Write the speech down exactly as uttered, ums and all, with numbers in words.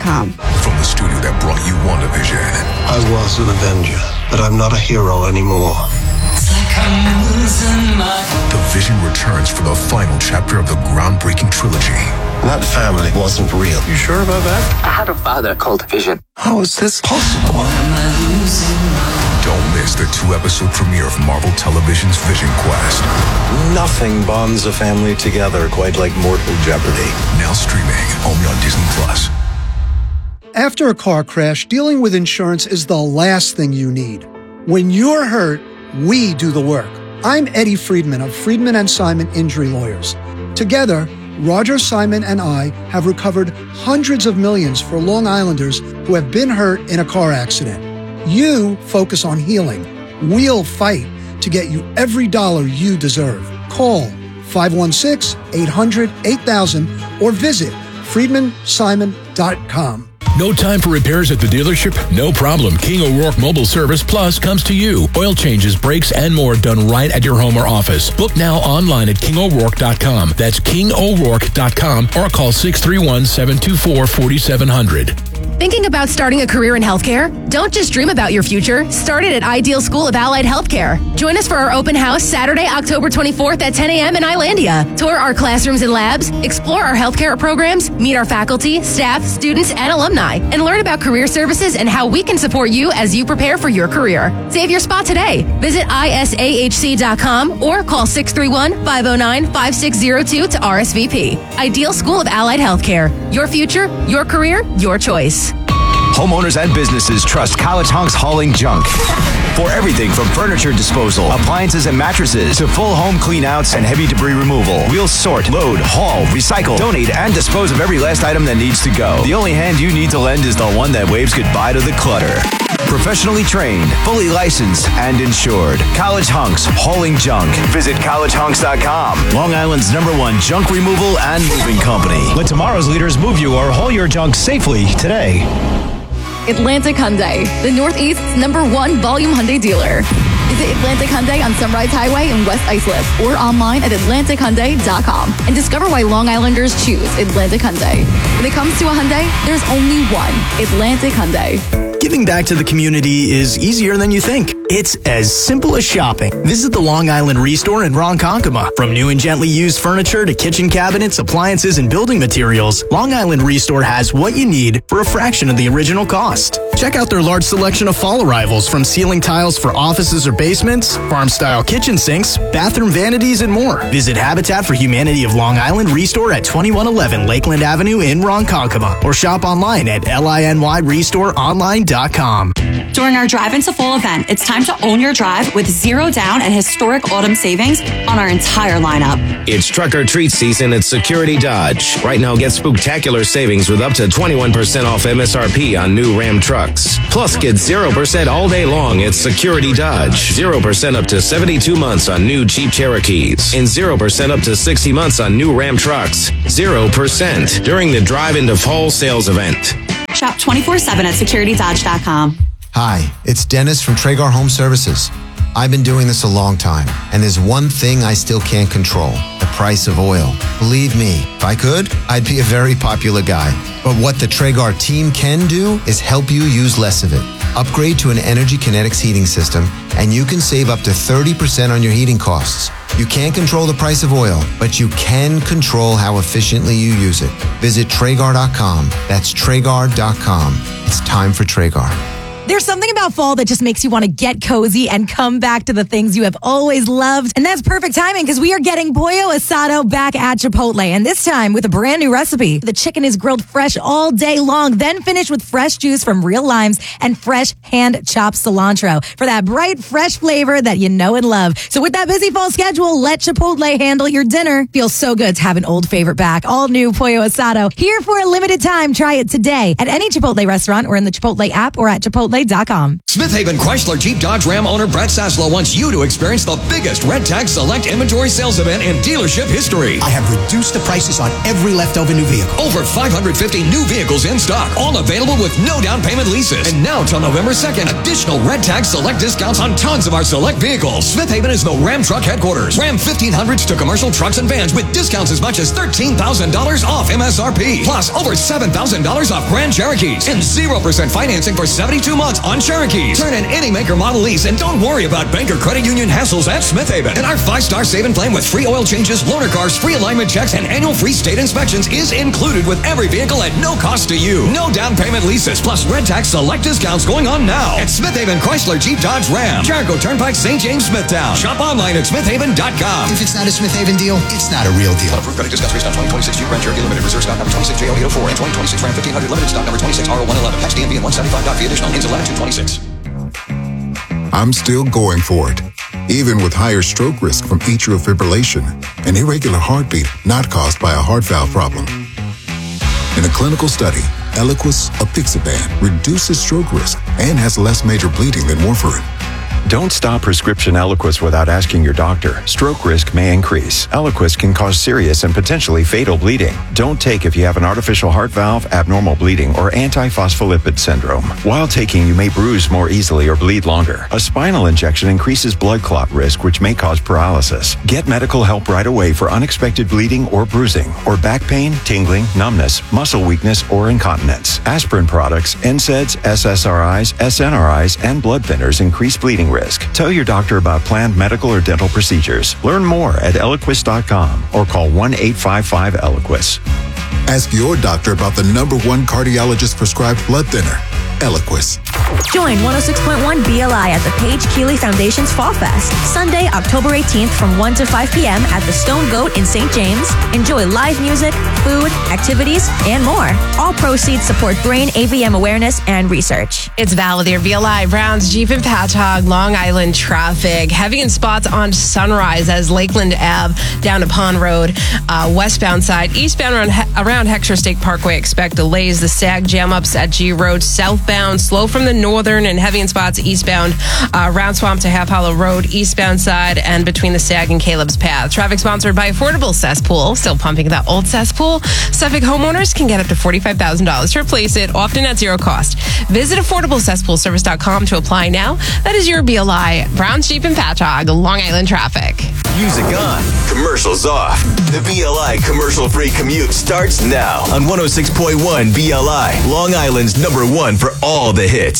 com. From the studio that brought you WandaVision. I was an Avenger, but I'm not a hero anymore. It's like I'm losing my... The Vision returns for the final chapter of the groundbreaking trilogy. That family wasn't real. You sure about that? I had a father called Vision. How is this possible? Don't miss the two-episode premiere of Marvel Television's Vision Quest. Nothing bonds a family together quite like mortal jeopardy. Now streaming only on Disney Plus. After a car crash, dealing with insurance is the last thing you need. When you're hurt, we do the work. I'm Eddie Friedman of Friedman and Simon Injury Lawyers. Together, Roger, Simon, and I have recovered hundreds of millions for Long Islanders who have been hurt in a car accident. You focus on healing. We'll fight to get you every dollar you deserve. Call five one six, eight hundred, eight thousand or visit friedman simon dot com. No time for repairs at the dealership? No problem. King O'Rourke Mobile Service Plus comes to you. Oil changes, brakes, and more done right at your home or office. Book now online at king o'rourke dot com. That's king o'rourke dot com or call six three one, seven two four, four seven zero zero. Thinking about starting a career in healthcare? Don't just dream about your future. Start it at Ideal School of Allied Healthcare. Join us for our open house Saturday, October twenty-fourth at ten a.m. in Islandia. Tour our classrooms and labs, explore our healthcare programs, meet our faculty, staff, students, and alumni, and learn about career services and how we can support you as you prepare for your career. Save your spot today. Visit I S A H C dot com or call six three one, five zero nine, five six zero two to R S V P. Ideal School of Allied Healthcare. Your future, your career, your choice. Homeowners and businesses trust College Hunks Hauling Junk. For everything from furniture disposal, appliances and mattresses, to full home cleanouts and heavy debris removal, we'll sort, load, haul, recycle, donate, and dispose of every last item that needs to go. The only hand you need to lend is the one that waves goodbye to the clutter. Professionally trained, fully licensed, and insured. College Hunks Hauling Junk. Visit college hunks dot com. Long Island's number one junk removal and moving company. Let tomorrow's leaders move you or haul your junk safely today. Atlantic Hyundai, the Northeast's number one volume Hyundai dealer. Visit Atlantic Hyundai on Sunrise Highway in West Islip or online at atlantic hyundai dot com and discover why Long Islanders choose Atlantic Hyundai. When it comes to a Hyundai, there's only one, Atlantic Hyundai. Giving back to the community is easier than you think. It's as simple as shopping. Visit the Long Island Restore in Ronkonkoma. From new and gently used furniture to kitchen cabinets, appliances, and building materials, Long Island Restore has what you need for a fraction of the original cost. Check out their large selection of fall arrivals, from ceiling tiles for offices or basements, farm-style kitchen sinks, bathroom vanities, and more. Visit Habitat for Humanity of Long Island Restore at twenty-one eleven Lakeland Avenue in Ronkonkoma, or shop online at liny restore online dot com. During our Drive Into Fall event, it's time to own your drive with zero down and historic autumn savings on our entire lineup. It's Truck or Treat season at Security Dodge. Right now, get spectacular savings with up to twenty-one percent off M S R P on new Ram trucks. Plus, get zero percent all day long at Security Dodge. zero percent up to seventy-two months on new Jeep Cherokees. And zero percent up to sixty months on new Ram trucks. zero percent during the Drive Into Fall sales event. Shop twenty-four seven at security dodge dot com. Hi, it's Dennis from Traeger Home Services. I've been doing this a long time, and there's one thing I still can't control: the price of oil. Believe me, if I could, I'd be a very popular guy. But what the Traeger team can do is help you use less of it. Upgrade to an Energy Kinetics heating system, and you can save up to thirty percent on your heating costs. You can't control the price of oil, but you can control how efficiently you use it. Visit Traeger dot com. That's Traeger dot com. It's time for Traeger. There's something about fall that just makes you want to get cozy and come back to the things you have always loved. And that's perfect timing because we are getting Pollo Asado back at Chipotle. And this time with a brand new recipe. The chicken is grilled fresh all day long, then finished with fresh juice from real limes and fresh hand-chopped cilantro for that bright, fresh flavor that you know and love. So with that busy fall schedule, let Chipotle handle your dinner. Feels so good to have an old favorite back. All new Pollo Asado here for a limited time. Try it today at any Chipotle restaurant or in the Chipotle app or at chipotle Chipotle dot com. Smith Haven Chrysler Jeep Dodge Ram owner Brett Saslow wants you to experience the biggest Red Tag Select inventory sales event in dealership history. I have reduced the prices on every leftover new vehicle. Over five hundred fifty new vehicles in stock, all available with no down payment leases. And now till November second, additional Red Tag Select discounts on tons of our select vehicles. Smith Haven is the Ram truck headquarters. Ram fifteen hundreds to commercial trucks and vans with discounts as much as thirteen thousand dollars off M S R P. Plus over seven thousand dollars off Grand Cherokees and zero percent financing for seventy-two months on Cherokees. Turn in any make or model lease and don't worry about bank or credit union hassles at Smith Haven. And our five-star saving plan with free oil changes, loaner cars, free alignment checks, and annual free state inspections is included with every vehicle at no cost to you. No down payment leases, plus Red Tag Select discounts going on now at Smith Haven Chrysler Jeep Dodge Ram, Jericho Turnpike, Saint James, Smithtown. Shop online at smith haven dot com. If it's not a Smith Haven deal, it's not a real deal. Approved credit discounts based on twenty twenty-six Jeep Grand Cherokee Limited, reserve stock number twenty-six J O eight oh four and twenty twenty-six Ram fifteen hundred limited stock number twenty-six R O one eleven. Tax D M V and one seventy-five dot fee additional. Ends eleven two twenty-six. I'm still going for it, even with higher stroke risk from atrial fibrillation, an irregular heartbeat not caused by a heart valve problem. In a clinical study, Eliquis apixaban reduces stroke risk and has less major bleeding than warfarin. Don't stop prescription Eliquis without asking your doctor. Stroke risk may increase. Eliquis can cause serious and potentially fatal bleeding. Don't take if you have an artificial heart valve, abnormal bleeding, or antiphospholipid syndrome. While taking, you may bruise more easily or bleed longer. A spinal injection increases blood clot risk, which may cause paralysis. Get medical help right away for unexpected bleeding or bruising, or back pain, tingling, numbness, muscle weakness, or incontinence. Aspirin products, N SAIDs, S S R Is, S N R Is, and blood thinners increase bleeding risk. Tell your doctor about planned medical or dental procedures. Learn more at eliquis dot com or call one eight five five Eliquis. Ask your doctor about the number one cardiologist prescribed blood thinner, Eliquis. Join one oh six point one B L I at the Paige Keeley Foundation's Fall Fest, Sunday, October eighteenth from one to five p.m. at the Stone Goat in Saint James. Enjoy live music, food, activities, and more. All proceeds support brain A V M awareness and research. It's Val with your B L I. Browns, Jeep and Patchogue, Long Island traffic. Heavy in spots on Sunrise as Lakeland Avenue down to Pond Road, uh, westbound side. Eastbound around, around Heckscher State Parkway, expect delays. The Sag jam-ups at G Road. Southbound, slow from the northern and heavy in spots eastbound, uh, Round Swamp to Half Hollow Road, eastbound side, and between the Sag and Caleb's Path. Traffic sponsored by Affordable Cesspool. Still pumping that old cesspool. Suffolk homeowners can get up to forty-five thousand dollars to replace it, often at zero cost. Visit affordable cesspool service dot com to apply now. That is your B L I. Browns, Jeep, and Patchogue, Long Island traffic. Music on, commercials off. The B L I commercial-free commute starts now on one oh six point one B L I, Long Island's number one for all the hits.